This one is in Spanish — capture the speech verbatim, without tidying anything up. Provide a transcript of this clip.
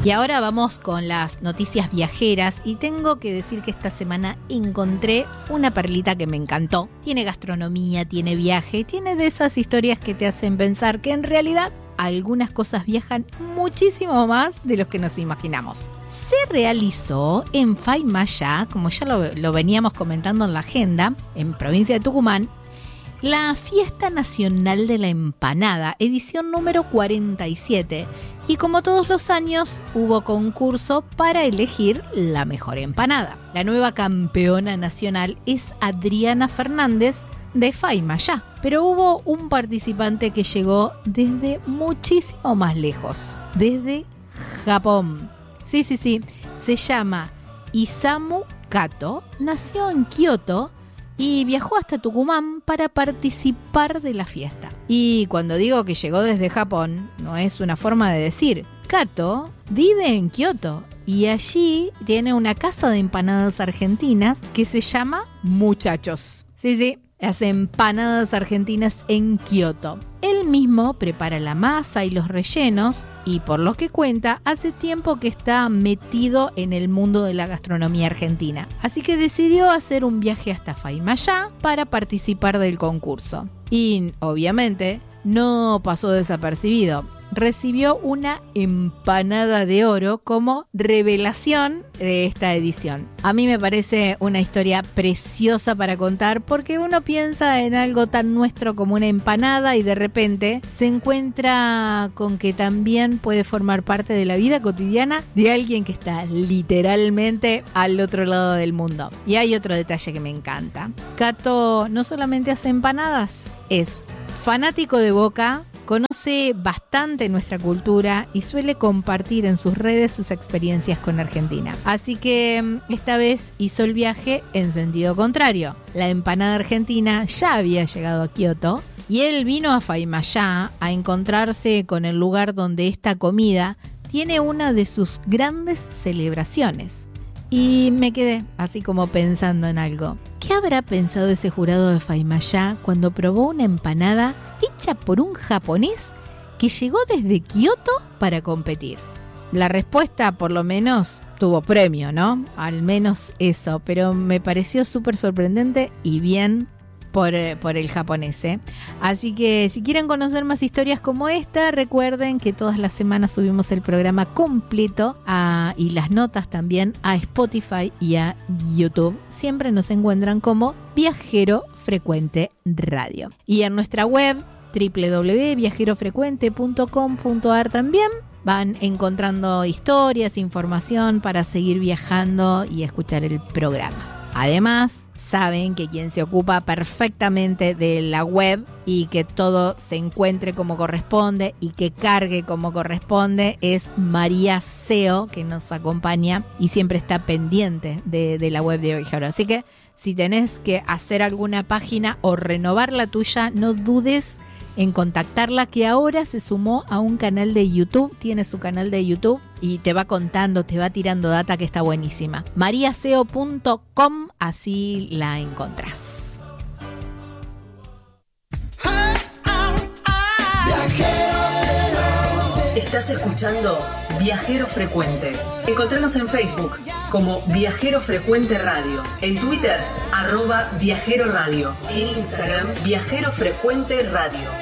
Y ahora vamos con las noticias viajeras y tengo que decir que esta semana encontré una perlita que me encantó. Tiene gastronomía, tiene viaje, tiene de esas historias que te hacen pensar que en realidad algunas cosas viajan muchísimo más de lo que nos imaginamos. Se realizó en Faymayá, como ya lo, lo veníamos comentando en la agenda, en provincia de Tucumán, la Fiesta Nacional de la Empanada, edición número cuarenta y siete. Y como todos los años, hubo concurso para elegir la mejor empanada. La nueva campeona nacional es Adriana Fernández de Faymayá, pero hubo un participante que llegó desde muchísimo más lejos, desde Japón. Sí, sí, sí, se llama Isamu Kato, nació en Kioto y viajó hasta Tucumán para participar de la fiesta. Y cuando digo que llegó desde Japón, no es una forma de decir. Kato vive en Kioto y allí tiene una casa de empanadas argentinas que se llama Muchachos. Sí, sí, las empanadas argentinas en Kioto. Él mismo prepara la masa y los rellenos y por lo que cuenta, hace tiempo que está metido en el mundo de la gastronomía argentina. Así que decidió hacer un viaje hasta Faymayá para participar del concurso. Y obviamente no pasó desapercibido. Recibió una empanada de oro como revelación de esta edición. A mí me parece una historia preciosa para contar porque uno piensa en algo tan nuestro como una empanada y de repente se encuentra con que también puede formar parte de la vida cotidiana de alguien que está literalmente al otro lado del mundo. Y hay otro detalle que me encanta. Kato no solamente hace empanadas, es fanático de Boca, conoce bastante nuestra cultura y suele compartir en sus redes sus experiencias con Argentina. Así que esta vez hizo el viaje en sentido contrario. La empanada argentina ya había llegado a Kioto y él vino a Faymayá a encontrarse con el lugar donde esta comida tiene una de sus grandes celebraciones. Y me quedé así como pensando en algo. ¿Qué habrá pensado ese jurado de Faymayá cuando probó una empanada hecha por un japonés que llegó desde Kioto para competir? La respuesta, por lo menos, tuvo premio, ¿no? Al menos eso, pero me pareció súper sorprendente y bien por, por el japonés, ¿eh? Así que si quieren conocer más historias como esta, recuerden que todas las semanas subimos el programa completo a, y las notas también a Spotify y a YouTube. Siempre nos encuentran como Viajero Frecuente Radio. Y en nuestra web doble u doble u doble u punto viajero frecuente punto com punto a r también van encontrando historias, información para seguir viajando y escuchar el programa. Además, saben que quien se ocupa perfectamente de la web y que todo se encuentre como corresponde y que cargue como corresponde es María Seo, que nos acompaña y siempre está pendiente de, de la web de Viajero. Así que si tenés que hacer alguna página o renovar la tuya, no dudes en contactarla, que ahora se sumó a un canal de YouTube, tiene su canal de YouTube y te va contando, te va tirando data que está buenísima. maria seo punto com, así la encontrás. Estás escuchando Viajero Frecuente. Encontranos en Facebook como Viajero Frecuente Radio, en Twitter arroba Viajero Radio, en Instagram Viajero Frecuente Radio.